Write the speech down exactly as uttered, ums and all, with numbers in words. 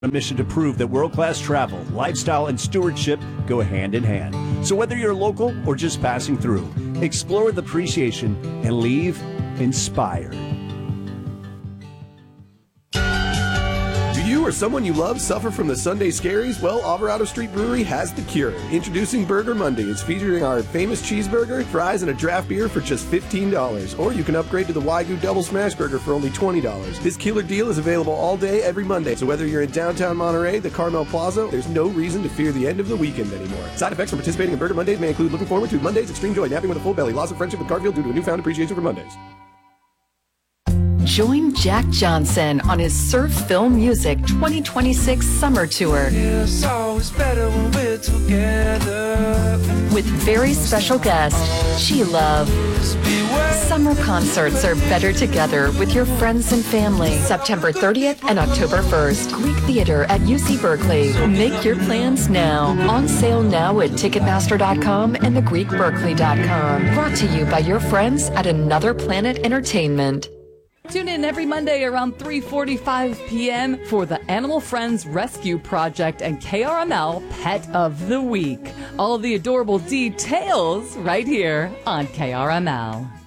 A mission to prove that world-class travel, lifestyle, and stewardship go hand in hand. So whether you're local or just passing through, explore with appreciation and leave inspired. Do you or someone you love suffer from the Sunday scaries? Well, Alvarado Street Brewery has the cure. Introducing Burger Mondays, featuring our famous cheeseburger, fries, and a draft beer for just fifteen dollars. Or you can upgrade to the Wagyu Double Smash Burger for only twenty dollars. This killer deal is available all day, every Monday. So whether you're in downtown Monterey, the Carmel Plaza, there's no reason to fear the end of the weekend anymore. Side effects from participating in Burger Mondays may include looking forward to Mondays, extreme joy, napping with a full belly, loss of friendship with Garfield due to a newfound appreciation for Mondays. Join Jack Johnson on his Surf Film Music twenty twenty-six Summer Tour. It's always better when we're together. With very special guest, She-Love. Summer concerts are better together with your friends and family. September thirtieth and October first. Greek Theater at U C Berkeley. Make your plans now. On sale now at Ticketmaster dot com and the Greek Berkeley dot com. Brought to you by your friends at Another Planet Entertainment. Tune in every Monday around three forty-five p.m. for the Animal Friends Rescue Project and K R M L Pet of the Week. All of the adorable details right here on K R M L.